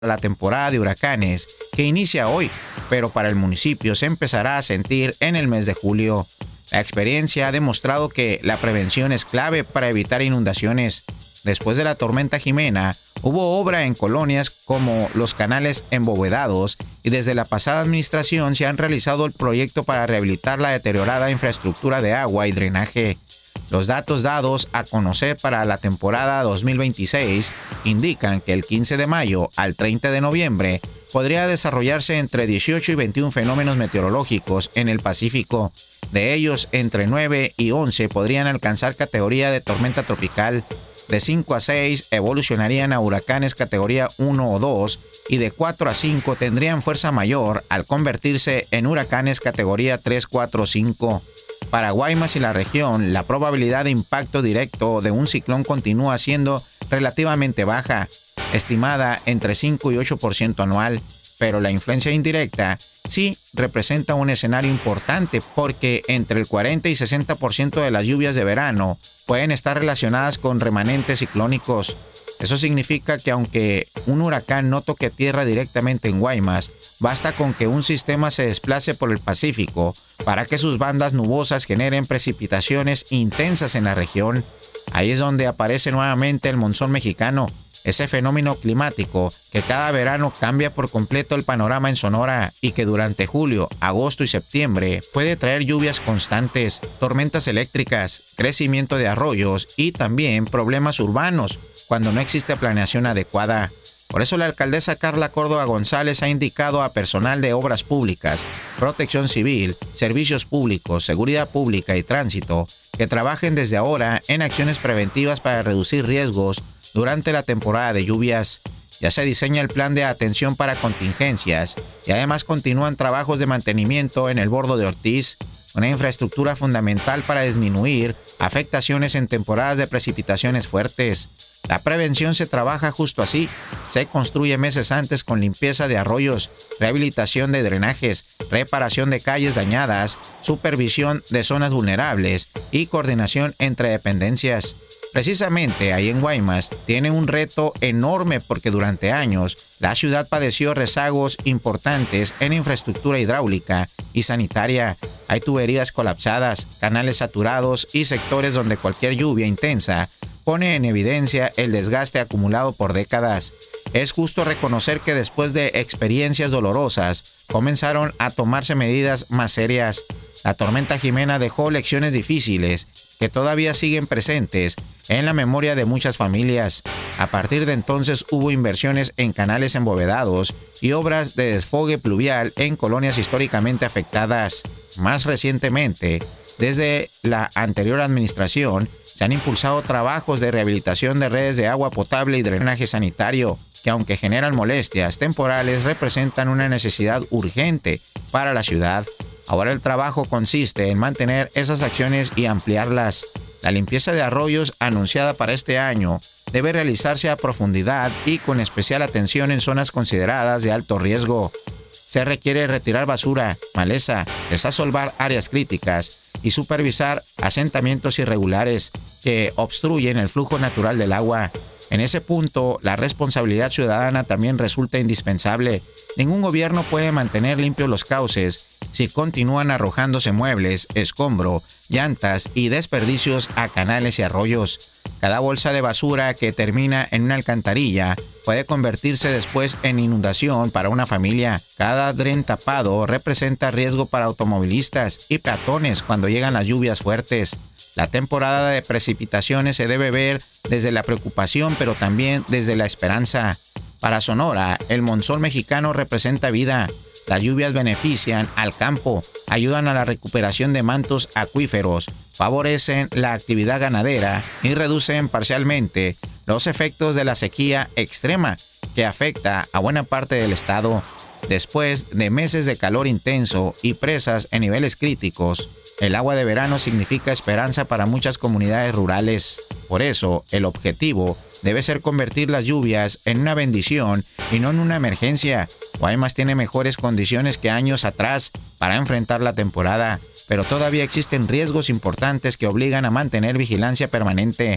la temporada de huracanes, que inicia hoy, pero para el municipio se empezará a sentir en el mes de julio. La experiencia ha demostrado que la prevención es clave para evitar inundaciones. Después de la tormenta Jimena, hubo obra en colonias como los canales embovedados y desde la pasada administración se han realizado el proyecto para rehabilitar la deteriorada infraestructura de agua y drenaje. Los datos dados a conocer para la temporada 2026 indican que el 15 de mayo al 30 de noviembre podría desarrollarse entre 18 y 21 fenómenos meteorológicos en el Pacífico. De ellos, entre 9 y 11 podrían alcanzar categoría de tormenta tropical. De 5 a 6 evolucionarían a huracanes categoría 1 o 2 y de 4 a 5 tendrían fuerza mayor al convertirse en huracanes categoría 3, 4 o 5. Para Guaymas y la región, la probabilidad de impacto directo de un ciclón continúa siendo relativamente baja, estimada entre 5 y 8% anual, pero la influencia indirecta sí representa un escenario importante porque entre el 40 y 60% de las lluvias de verano pueden estar relacionadas con remanentes ciclónicos. Eso significa que aunque un huracán no toque tierra directamente en Guaymas, basta con que un sistema se desplace por el Pacífico para que sus bandas nubosas generen precipitaciones intensas en la región. Ahí es donde aparece nuevamente el monzón mexicano, ese fenómeno climático que cada verano cambia por completo el panorama en Sonora y que durante julio, agosto y septiembre puede traer lluvias constantes, tormentas eléctricas, crecimiento de arroyos y también problemas urbanos cuando no existe planeación adecuada. Por eso la alcaldesa Carla Córdoba González ha indicado a personal de obras públicas, protección civil, servicios públicos, seguridad pública y tránsito que trabajen desde ahora en acciones preventivas para reducir riesgos durante la temporada de lluvias. Ya se diseña el plan de atención para contingencias y además continúan trabajos de mantenimiento en el bordo de Ortiz, una infraestructura fundamental para disminuir afectaciones en temporadas de precipitaciones fuertes. La prevención se trabaja justo así. Se construye meses antes con limpieza de arroyos, rehabilitación de drenajes, reparación de calles dañadas, supervisión de zonas vulnerables y coordinación entre dependencias. Precisamente ahí en Guaymas tiene un reto enorme porque durante años la ciudad padeció rezagos importantes en infraestructura hidráulica y sanitaria. Hay tuberías colapsadas, canales saturados y sectores donde cualquier lluvia intensa pone en evidencia el desgaste acumulado por décadas. Es justo reconocer que después de experiencias dolorosas, comenzaron a tomarse medidas más serias. La tormenta Jimena dejó lecciones difíciles que todavía siguen presentes en la memoria de muchas familias. A partir de entonces hubo inversiones en canales embovedados y obras de desfogue pluvial en colonias históricamente afectadas. Más recientemente, desde la anterior administración, se han impulsado trabajos de rehabilitación de redes de agua potable y drenaje sanitario, que aunque generan molestias temporales, representan una necesidad urgente para la ciudad. Ahora el trabajo consiste en mantener esas acciones y ampliarlas. La limpieza de arroyos anunciada para este año debe realizarse a profundidad y con especial atención en zonas consideradas de alto riesgo. Se requiere retirar basura, maleza, desasolvar áreas críticas y supervisar asentamientos irregulares que obstruyen el flujo natural del agua. En ese punto, la responsabilidad ciudadana también resulta indispensable. Ningún gobierno puede mantener limpios los cauces si continúan arrojándose muebles, escombro, llantas y desperdicios a canales y arroyos. Cada bolsa de basura que termina en una alcantarilla puede convertirse después en inundación para una familia. Cada dren tapado representa riesgo para automovilistas y peatones cuando llegan las lluvias fuertes. La temporada de precipitaciones se debe ver desde la preocupación, pero también desde la esperanza. Para Sonora, el monzón mexicano representa vida. Las lluvias benefician al campo, ayudan a la recuperación de mantos acuíferos, favorecen la actividad ganadera y reducen parcialmente los efectos de la sequía extrema que afecta a buena parte del estado. Después de meses de calor intenso y presas en niveles críticos, el agua de verano significa esperanza para muchas comunidades rurales. Por eso, el objetivo debe ser convertir las lluvias en una bendición y no en una emergencia. Guaymas tiene mejores condiciones que años atrás para enfrentar la temporada, pero todavía existen riesgos importantes que obligan a mantener vigilancia permanente.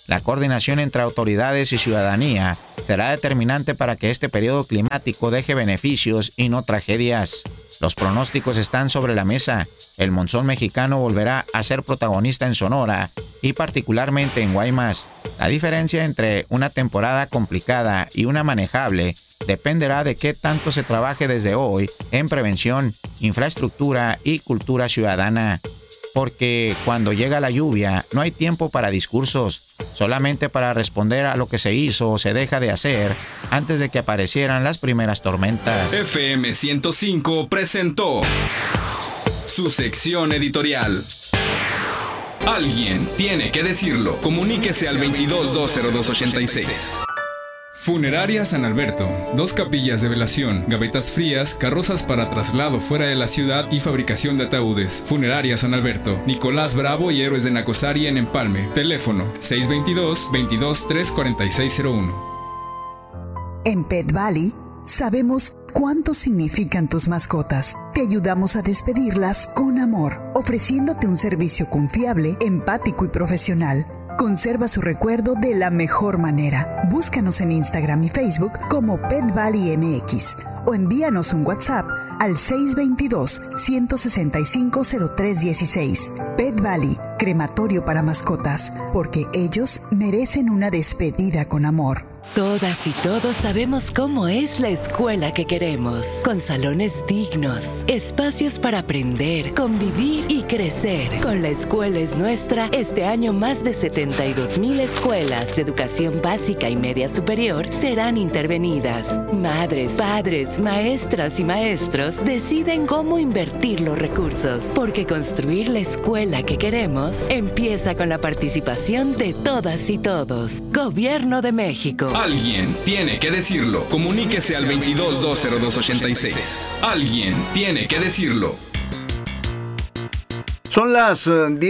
La coordinación entre autoridades y ciudadanía será determinante para que este periodo climático deje beneficios y no tragedias. Los pronósticos están sobre la mesa. El monzón mexicano volverá a ser protagonista en Sonora y particularmente en Guaymas. La diferencia entre una temporada complicada y una manejable dependerá de qué tanto se trabaje desde hoy en prevención, infraestructura y cultura ciudadana. Porque cuando llega la lluvia no hay tiempo para discursos, solamente para responder a lo que se hizo o se deja de hacer antes de que aparecieran las primeras tormentas. FM 105 presentó su sección editorial. Alguien tiene que decirlo. Comuníquese al 22-202-86. Funeraria San Alberto, 2 capillas de velación, gavetas frías, carrozas para traslado fuera de la ciudad y fabricación de ataúdes. Funeraria San Alberto, Nicolás Bravo y Héroes de Nacosari en Empalme. Teléfono 622-223-4601. En Pet Valley sabemos cuánto significan tus mascotas. Te ayudamos a despedirlas con amor, ofreciéndote un servicio confiable, empático y profesional. Conserva su recuerdo de la mejor manera. Búscanos en Instagram y Facebook como Pet Valley MX o envíanos un WhatsApp al 622-165-0316. Pet Valley, crematorio para mascotas, porque ellos merecen una despedida con amor. Todas y todos sabemos cómo es la escuela que queremos, con salones dignos, espacios para aprender, convivir y crecer. Con La Escuela es Nuestra, este año más de 72,000 escuelas de educación básica y media superior serán intervenidas. Madres, padres, maestras y maestros deciden cómo invertir los recursos, porque construir la escuela que queremos empieza con la participación de todas y todos. Gobierno de México. Alguien tiene que decirlo. Comuníquese al 22-202-86. Alguien tiene que decirlo. Son las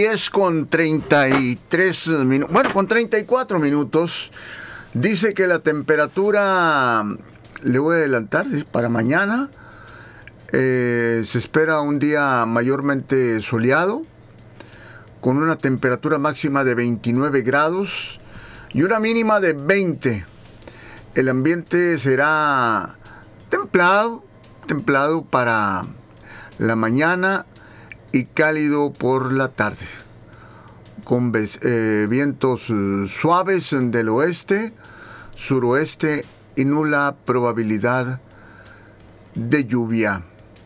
10:33 minutos. Bueno, con 34 minutos. Dice que la temperatura, le voy a adelantar, para mañana. Se espera un día mayormente soleado, con una temperatura máxima de 29 grados y una mínima de 20. El ambiente será templado para la mañana y cálido por la tarde, con vientos suaves del oeste, suroeste y nula probabilidad de lluvia.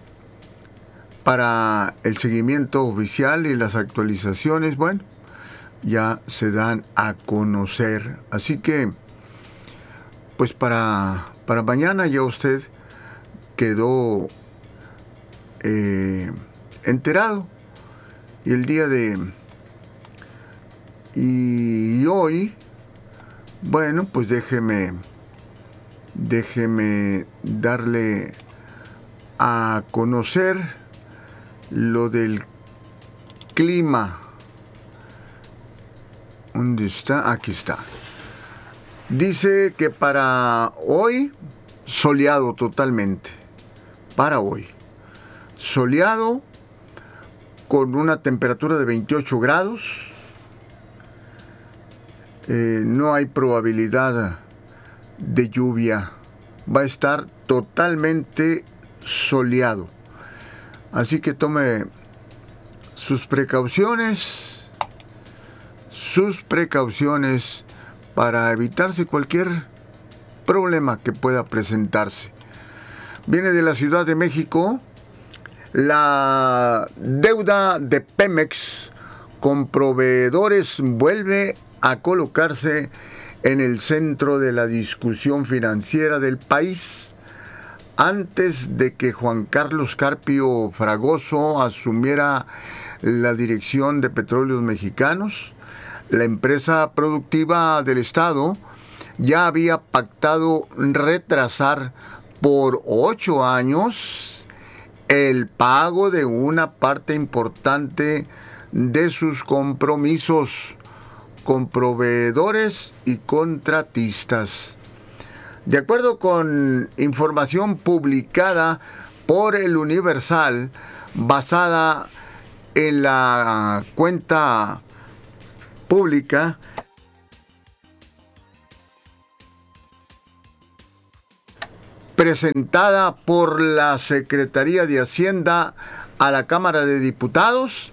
Para el seguimiento oficial y las actualizaciones, bueno, ya se dan a conocer. Así que, pues para mañana ya usted quedó enterado. Y el día y hoy, bueno, pues déjeme darle a conocer lo del clima. ¿Dónde está? Aquí está. Dice que para hoy, soleado totalmente. Para hoy, soleado, con una temperatura de 28 grados. No hay probabilidad de lluvia. Va a estar totalmente soleado. Así que tome sus precauciones para evitarse cualquier problema que pueda presentarse. Viene de la Ciudad de México. La deuda de Pemex con proveedores vuelve a colocarse en el centro de la discusión financiera del país. Antes de que Juan Carlos Carpio Fragoso asumiera la dirección de Petróleos Mexicanos, la empresa productiva del Estado ya había pactado retrasar por 8 años el pago de una parte importante de sus compromisos con proveedores y contratistas. De acuerdo con información publicada por El Universal, basada en la cuenta pública, presentada por la Secretaría de Hacienda a la Cámara de Diputados,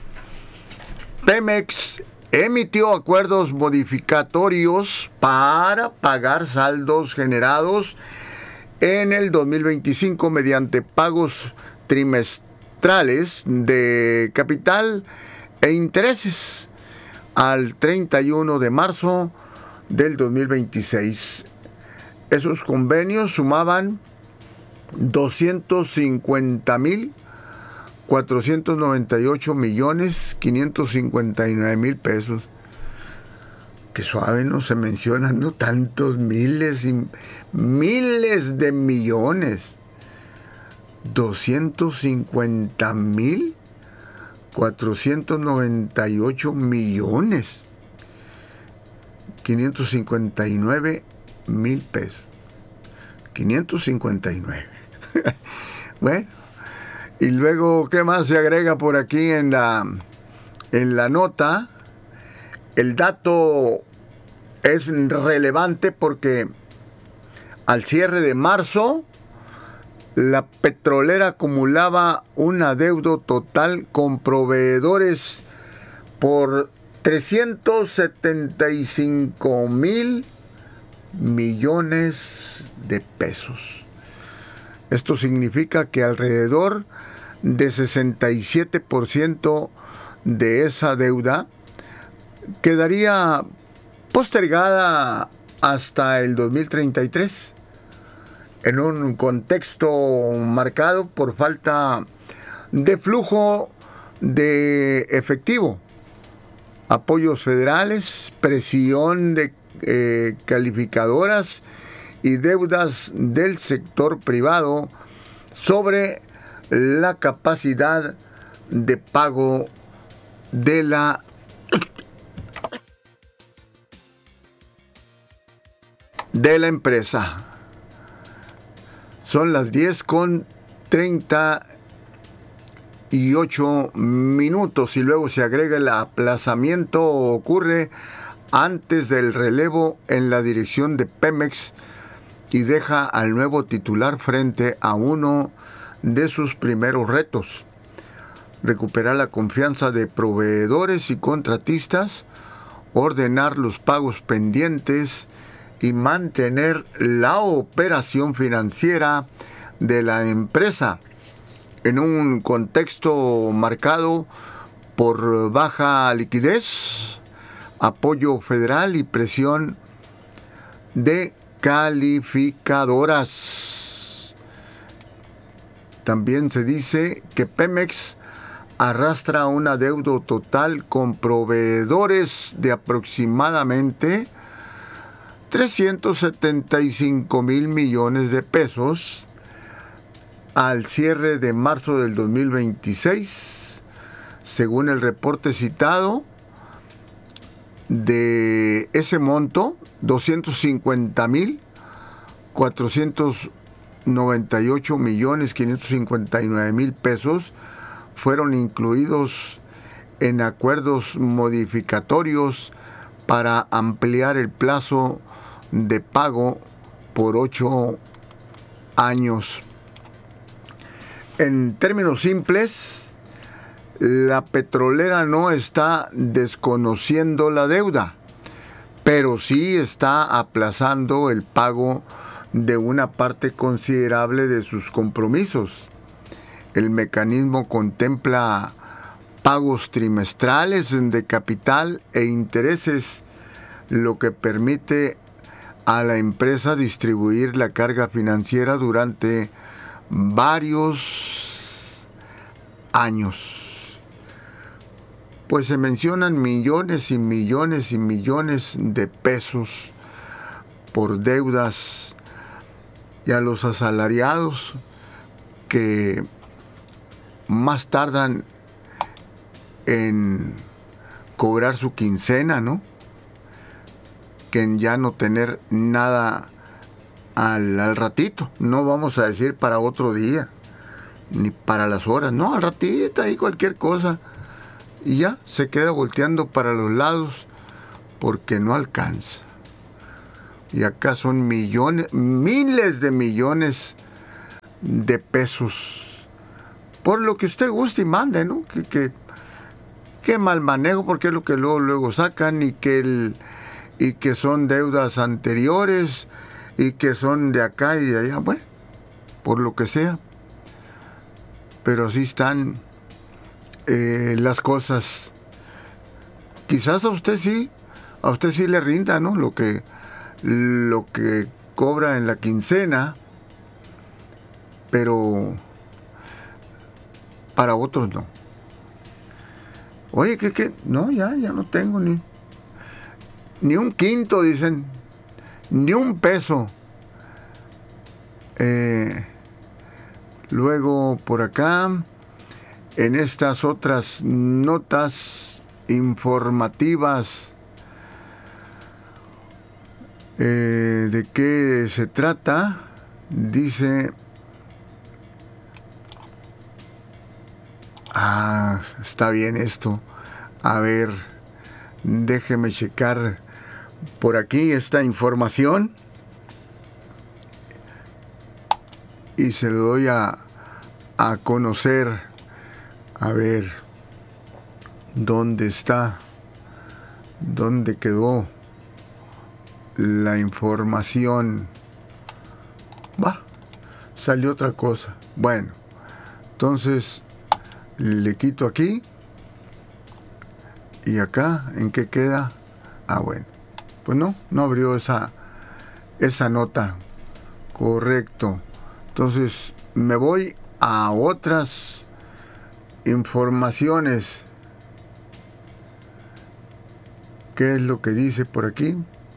Pemex emitió acuerdos modificatorios para pagar saldos generados en el 2025 mediante pagos trimestrales de capital e intereses al 31 de marzo del 2026. Esos convenios sumaban 250,498,559,000 pesos. Qué suave, no se mencionan, no tantos miles y miles de millones. 250,498 millones 559,000 pesos. 559. Bueno, y luego, ¿qué más se agrega por aquí en la nota? El dato es relevante porque al cierre de marzo, la petrolera acumulaba un adeudo total con proveedores por 375,000 millones de pesos. Esto significa que alrededor de 67% de esa deuda quedaría postergada hasta el 2033, en un contexto marcado por falta de flujo de efectivo, apoyos federales, presión de calificadoras y deudas del sector privado sobre la capacidad de pago de la empresa. Son las 10:38 y luego se agrega el aplazamiento ocurre antes del relevo en la dirección de Pemex y deja al nuevo titular frente a uno de sus primeros retos: recuperar la confianza de proveedores y contratistas, ordenar los pagos pendientes y mantener la operación financiera de la empresa en un contexto marcado por baja liquidez, apoyo federal y presión de calificadoras. También se dice que Pemex arrastra un adeudo total con proveedores de aproximadamente 375,000 millones de pesos al cierre de marzo del 2026. Según el reporte citado, de ese monto, 250,498,559,000 pesos fueron incluidos en acuerdos modificatorios para ampliar el plazo de pago por 8 años. En términos simples, la petrolera no está desconociendo la deuda, pero sí está aplazando el pago de una parte considerable de sus compromisos. El mecanismo contempla pagos trimestrales de capital e intereses, lo que permite a la empresa distribuir la carga financiera durante varios años. Pues se mencionan millones y millones y millones de pesos por deudas, y a los asalariados que más tardan en cobrar su quincena, ¿no? Que en ya no tener nada al ratito. No vamos a decir para otro día, ni para las horas. No, al ratito, ahí cualquier cosa. Y ya se queda volteando para los lados porque no alcanza. Y acá son millones, miles de millones de pesos. Por lo que usted guste y mande, ¿no? Que mal manejo, porque es lo que luego sacan, y que son deudas anteriores, y que son de acá y de allá, bueno, por lo que sea. Pero así están las cosas. Quizás a usted sí le rinda, ¿no? Lo que cobra en la quincena, pero para otros no. Oye, ¿qué? No, ya no tengo ni un quinto, dicen, ni un peso. Luego por acá, en estas otras notas informativas, ¿de qué se trata? Dice, está bien esto. A ver, déjeme checar por aquí esta información y se lo doy a conocer. A ver, ¿dónde está? ¿Dónde quedó la información? Salió otra cosa. Bueno, entonces le quito aquí. ¿Y acá en qué queda? Bueno, pues no abrió esa nota. Correcto. Entonces me voy a otras informaciones. ¿Qué es lo que dice por aquí?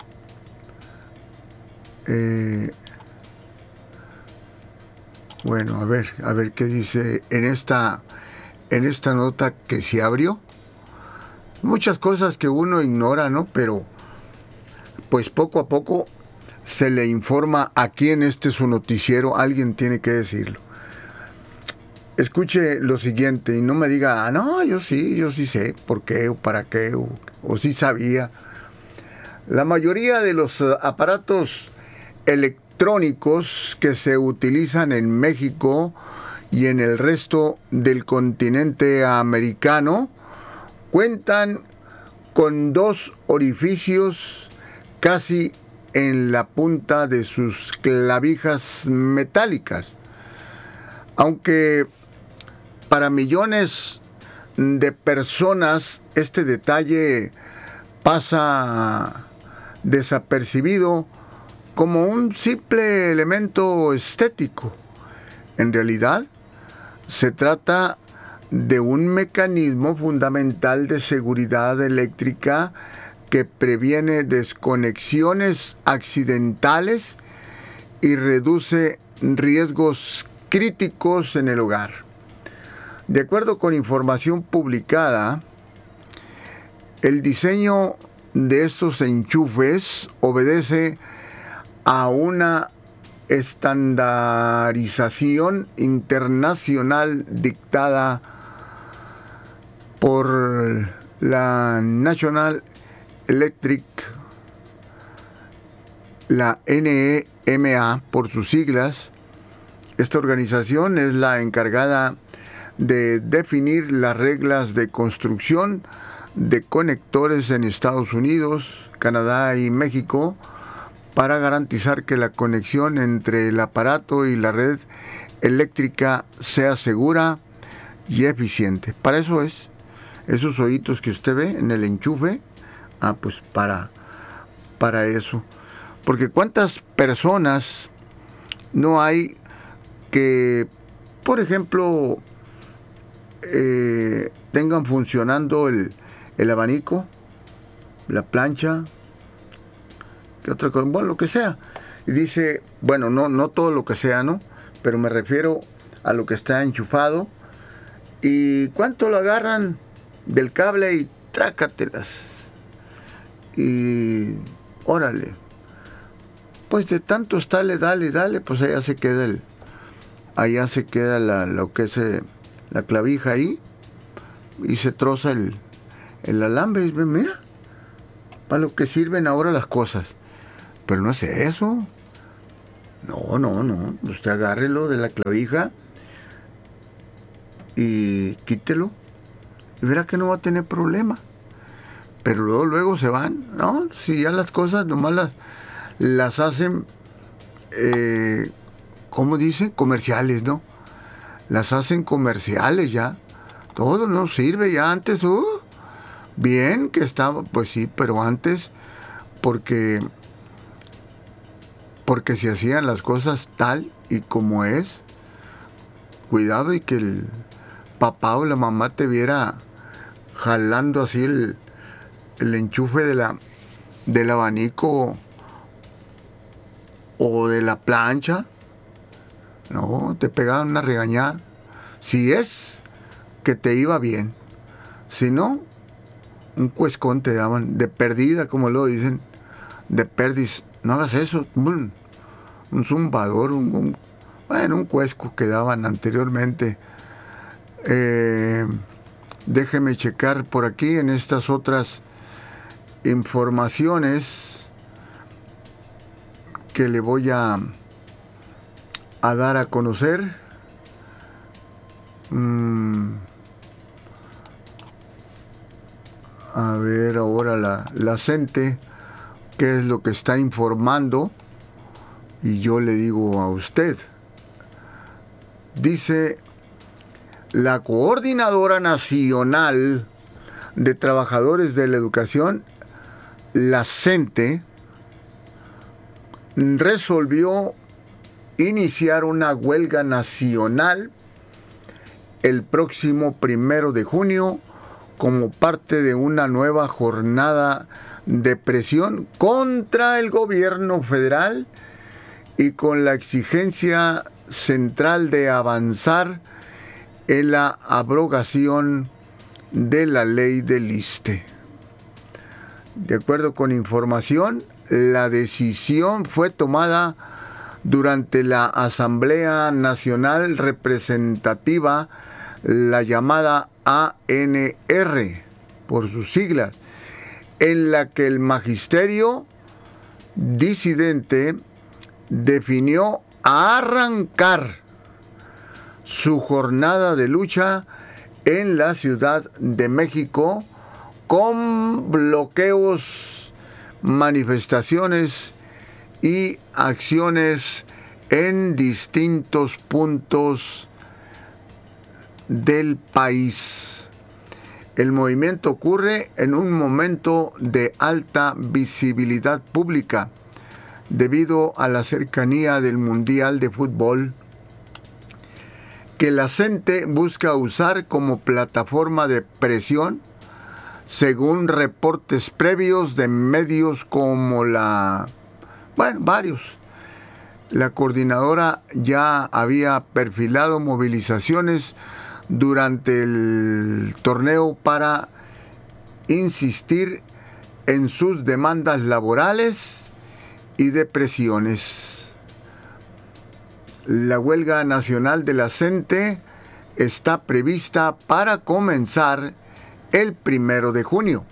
Bueno, a ver qué dice en esta nota que se abrió. Muchas cosas que uno ignora, ¿no? Pero pues poco a poco se le informa aquí en su noticiero. Alguien tiene que decirlo. Escuche lo siguiente y no me diga, no, yo sí sé por qué o para qué o sí sabía. La mayoría de los aparatos electrónicos que se utilizan en México y en el resto del continente americano cuentan con 2 orificios casi en la punta de sus clavijas metálicas. Aunque para millones de personas este detalle pasa desapercibido como un simple elemento estético, en realidad se trata de un mecanismo fundamental de seguridad eléctrica que previene desconexiones accidentales y reduce riesgos críticos en el hogar. De acuerdo con información publicada, el diseño de estos enchufes obedece a una estandarización internacional dictada por la National Electric, la NEMA por sus siglas. Esta organización es la encargada de definir las reglas de construcción de conectores en Estados Unidos, Canadá y México para garantizar que la conexión entre el aparato y la red eléctrica sea segura y eficiente. Para eso es, esos hoyitos que usted ve en el enchufe, pues para eso. Porque cuántas personas no hay que, por ejemplo, tengan funcionando el abanico, la plancha, que otra cosa, bueno, lo que sea. Y dice, bueno, no todo lo que sea, ¿no? Pero me refiero a lo que está enchufado. ¿Y cuánto lo agarran del cable y trácatelas? Y órale. Pues de tanto estarle, dale, pues allá se queda lo que es la clavija ahí, y se troza el alambre. Y mira, para lo que sirven ahora las cosas. Pero no es eso. No. Usted agárrelo de la clavija y quítelo. Y verá que no va a tener problema. Pero luego se van, ¿no? Si ya las cosas nomás las hacen, ¿cómo dicen? Comerciales, ¿no? Las hacen comerciales ya. Todo no sirve ya antes. Bien que estaba, pues sí, pero antes, porque se hacían las cosas tal y como es, cuidado y que el papá o la mamá te viera jalando así el enchufe del abanico o de la plancha. No, te pegaban una regañada. Si es que te iba bien. Si no, un cuescón te daban de perdida, como lo dicen, de perdiz. No hagas eso. Un zumbador, un cuesco que daban anteriormente. Déjeme checar por aquí en estas otras informaciones que le voy a dar a conocer. A ver ahora la CENTE, qué es lo que está informando, y yo le digo a usted. Dice: la Coordinadora Nacional de Trabajadores de la Educación, la CENTE, resolvió iniciar una huelga nacional el próximo 1 de junio como parte de una nueva jornada de presión contra el gobierno federal y con la exigencia central de avanzar en la abrogación de la ley del ISSSTE. De acuerdo con información, la decisión fue tomada durante la Asamblea Nacional Representativa, la llamada ANR, por sus siglas, en la que el magisterio disidente definió arrancar su jornada de lucha en la Ciudad de México con bloqueos, manifestaciones y acciones en distintos puntos del país. El movimiento ocurre en un momento de alta visibilidad pública debido a la cercanía del Mundial de Fútbol, que la CENTE busca usar como plataforma de presión, según reportes previos de medios como varios. La coordinadora ya había perfilado movilizaciones durante el torneo para insistir en sus demandas laborales y de presiones. La huelga nacional de la CENTE está prevista para comenzar el 1 de junio.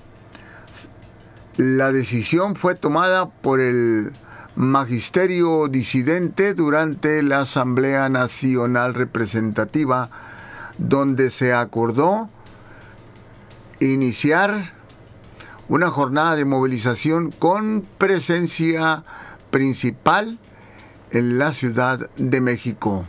La decisión fue tomada por el magisterio disidente durante la Asamblea Nacional Representativa, donde se acordó iniciar una jornada de movilización con presencia principal en la Ciudad de México.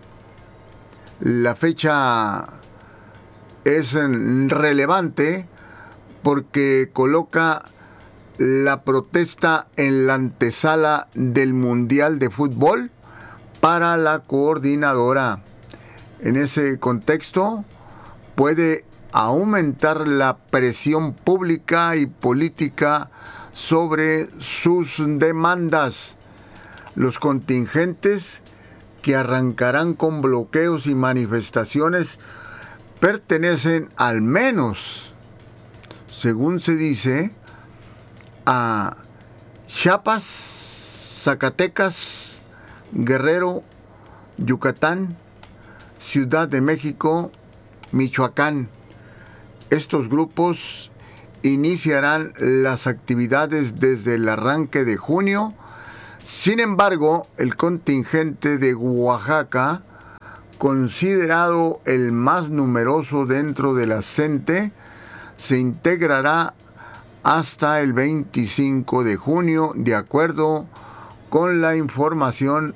La fecha es relevante porque coloca la protesta en la antesala del Mundial de Fútbol para la coordinadora. En ese contexto, puede aumentar la presión pública y política sobre sus demandas. Los contingentes que arrancarán con bloqueos y manifestaciones pertenecen al menos, según se dice, a Chiapas, Zacatecas, Guerrero, Yucatán, Ciudad de México, Michoacán. Estos grupos iniciarán las actividades desde el arranque de junio, Sin embargo, el contingente de Oaxaca, considerado el más numeroso dentro de la CENTE, se integrará hasta el 25 de junio, de acuerdo con la información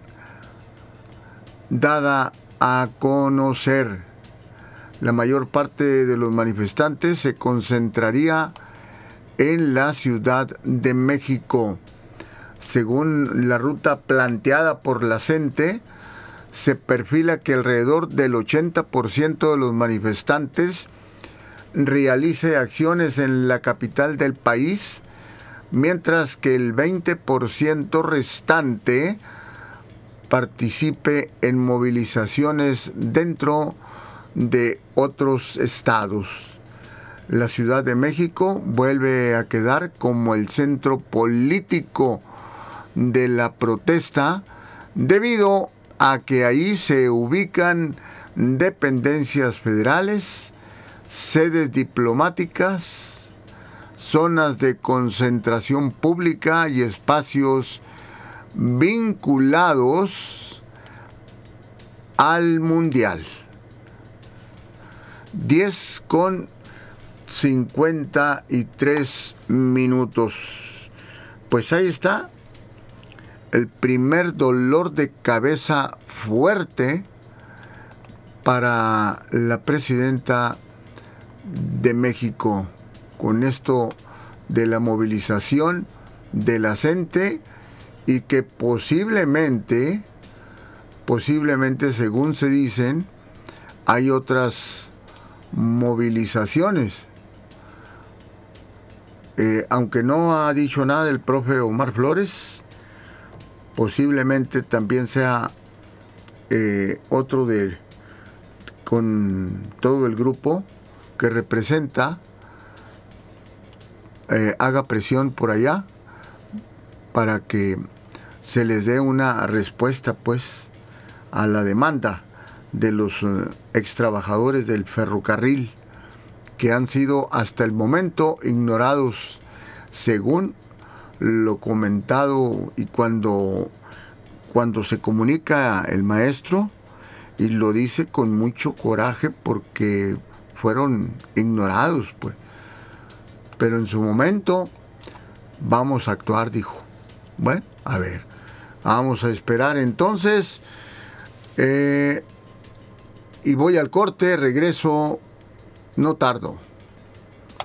dada a conocer. La mayor parte de los manifestantes se concentraría en la Ciudad de México. Según la ruta planteada por la CENTE, se perfila que alrededor del 80% de los manifestantes realice acciones en la capital del país, mientras que el 20% restante participe en movilizaciones dentro de otros estados. La Ciudad de México vuelve a quedar como el centro político de la protesta debido a que ahí se ubican dependencias federales, sedes diplomáticas, zonas de concentración pública y espacios vinculados al Mundial. 10:53. Pues ahí está el primer dolor de cabeza fuerte para la presidenta de México, con esto de la movilización de la CENTE, y que posiblemente, según se dicen, hay otras movilizaciones. Aunque no ha dicho nada el profe Omar Flores, posiblemente también sea otro con todo el grupo que representa, haga presión por allá para que se les dé una respuesta pues a la demanda de los extrabajadores del ferrocarril, que han sido hasta el momento ignorados, según lo comentado, y cuando se comunica el maestro, y lo dice con mucho coraje porque fueron ignorados, pues. Pero en su momento vamos a actuar, dijo. Bueno, a ver, vamos a esperar entonces. Y voy al corte, regreso, no tardo.